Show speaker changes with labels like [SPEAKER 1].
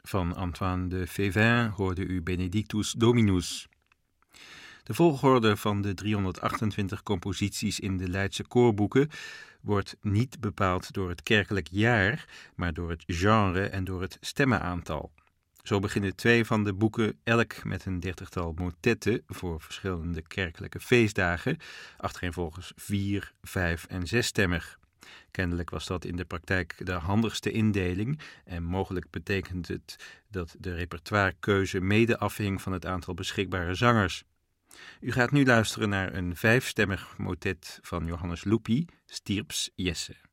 [SPEAKER 1] Van Antoine de Févin hoorde u Benedictus Dominus. De volgorde van de 328 composities in de Leidse koorboeken wordt niet bepaald door het kerkelijk jaar, maar door het genre en door het stemmenaantal. Zo beginnen 2 van de boeken elk met een 30-tal motetten voor verschillende kerkelijke feestdagen, achtereenvolgens 4, 5 en 6-stemmig. Kennelijk was dat in de praktijk de handigste indeling en mogelijk betekent het dat de repertoirekeuze mede afhing van het aantal beschikbare zangers. U gaat nu luisteren naar een 5-stemmig motet van Johannes Lupi, Stirps Jesse.